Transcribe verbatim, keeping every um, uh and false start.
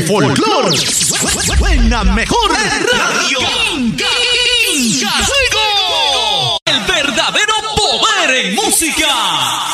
folclor suena mejor en radio. El verdadero poder en música.